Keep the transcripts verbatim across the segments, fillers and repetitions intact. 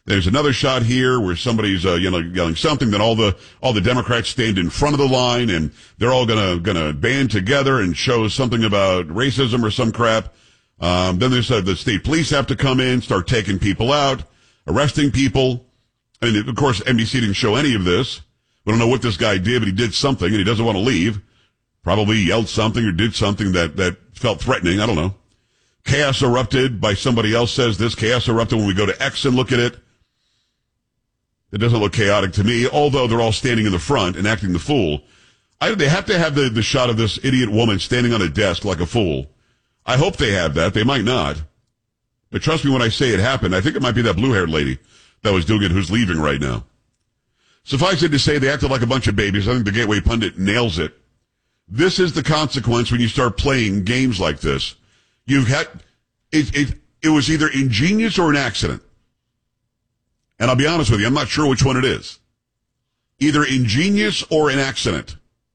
There's another shot here where somebody's, uh, you know, yelling something. Then all the, all the Democrats stand in front of the line and they're all gonna, gonna band together and show something about racism or some crap. Um, then there's, uh, the state police have to come in, start taking people out, arresting people. And of course, N B C didn't show any of this. We don't know what this guy did, but he did something and he doesn't want to leave. Probably yelled something or did something that, that felt threatening. I don't know. Chaos erupted by somebody else says this. Chaos erupted when we go to X and look at it. It doesn't look chaotic to me, although they're all standing in the front and acting the fool. I, they have to have the, the shot of this idiot woman standing on a desk like a fool. I hope they have that. They might not. But trust me when I say it happened. I think it might be that blue-haired lady that was doing it who's leaving right now. Suffice it to say, they acted like a bunch of babies. I think the Gateway Pundit nails it. This is the consequence when you start playing games like this. You've had, it, it, it was either ingenious or an accident. And I'll be honest with you, I'm not sure which one it is. Either ingenious or an accident.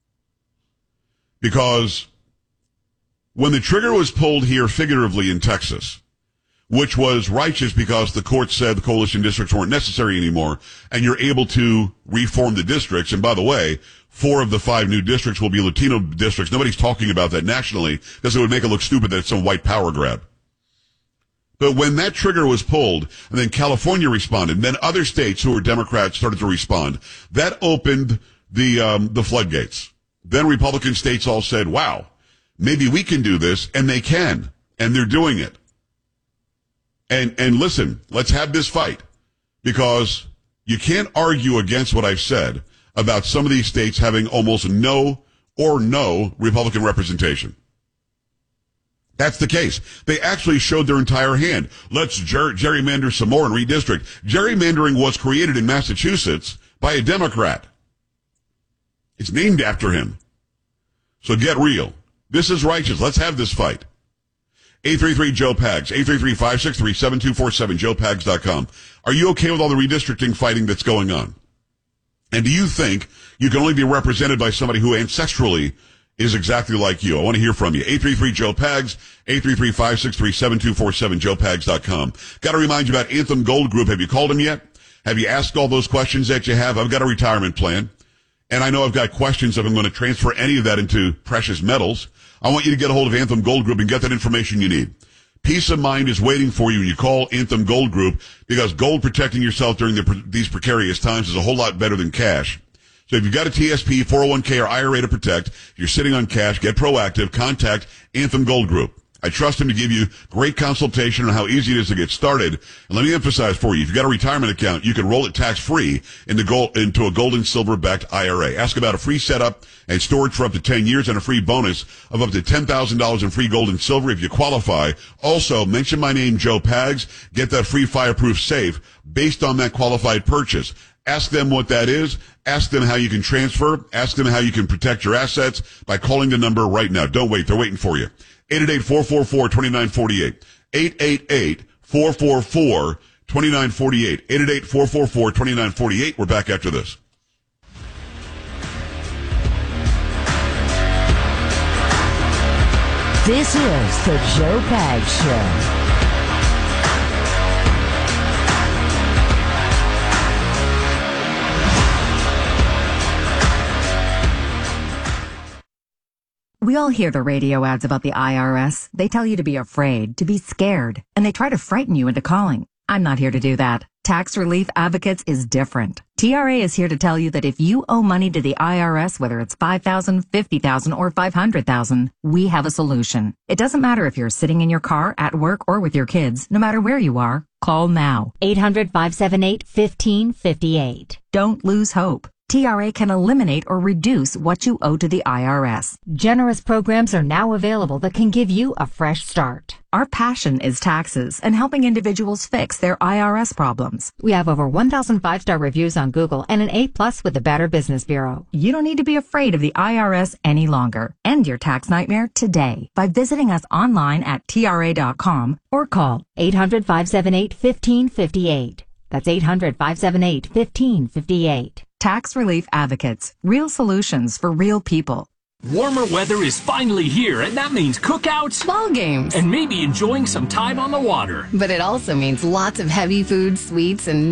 Because when the trigger was pulled here figuratively in Texas, which was righteous because the court said the coalition districts weren't necessary anymore, and you're able to reform the districts. And by the way, four of the five new districts will be Latino districts. Nobody's talking about that nationally because it would make it look stupid that it's some white power grab. But when that trigger was pulled, and then California responded, and then other states who were Democrats started to respond, that opened the um, the floodgates. Then Republican states all said, wow, maybe we can do this, and they can, and they're doing it. And and listen, let's have this fight, because you can't argue against what I've said about some of these states having almost no or no Republican representation. That's the case. They actually showed their entire hand. Let's ger- gerrymander some more and redistrict. Gerrymandering was created in Massachusetts by a Democrat. It's named after him. So get real. This is righteous. Let's have this fight. eight three three Joe Pags, eight three three, five six three, seven two four seven, joe pags dot com. Are you okay with all the redistricting fighting that's going on? And do you think you can only be represented by somebody who ancestrally is exactly like you? I want to hear from you. eight three three Joe Pags, eight three three, five six three, seven two four seven, joe pags dot com. Got to remind you about Anthem Gold Group. Have you called them yet? Have you asked all those questions that you have? I've got a retirement plan, and I know I've got questions if I'm going to transfer any of that into precious metals. I want you to get a hold of Anthem Gold Group and get that information you need. Peace of mind is waiting for you when you call Anthem Gold Group, because gold protecting yourself during the, these precarious times is a whole lot better than cash. So if you've got a T S P, four oh one k, or I R A to protect, you're sitting on cash, get proactive, contact Anthem Gold Group. I trust them to give you great consultation on how easy it is to get started. And let me emphasize for you, if you've got a retirement account, you can roll it tax-free into, gold, into a gold and silver-backed I R A. Ask about a free setup and storage for up to ten years and a free bonus of up to ten thousand dollars in free gold and silver if you qualify. Also, mention my name, Joe Pags. Get that free fireproof safe based on that qualified purchase. Ask them what that is. Ask them how you can transfer. Ask them how you can protect your assets by calling the number right now. Don't wait. They're waiting for you. eight eight eight, four four four, two nine four eight. eight eight eight, four four four, two nine four eight. eight eight eight, four four four, two nine four eight. We're back after this. This is the Joe Pags Show. We all hear the radio ads about the I R S. They tell you to be afraid, to be scared, and they try to frighten you into calling. I'm not here to do that. Tax Relief Advocates is different. T R A is here to tell you that if you owe money to the I R S, whether it's five thousand dollars, fifty thousand dollars, or five hundred thousand dollars, we have a solution. It doesn't matter if you're sitting in your car, at work, or with your kids. No matter where you are, call now. eight hundred, five seven eight, one five five eight. Don't lose hope. T R A can eliminate or reduce what you owe to the I R S. Generous programs are now available that can give you a fresh start. Our passion is taxes and helping individuals fix their I R S problems. We have over one thousand five-star reviews on Google and an A plus with the Better Business Bureau. You don't need to be afraid of the I R S any longer. End your tax nightmare today by visiting us online at T R A dot com or call eight hundred, five seven eight, one five five eight. That's eight hundred, five seven eight, one five five eight. Tax Relief Advocates. Real solutions for real people. Warmer weather is finally here, and that means cookouts, ball games, and maybe enjoying some time on the water. But it also means lots of heavy food, sweets, and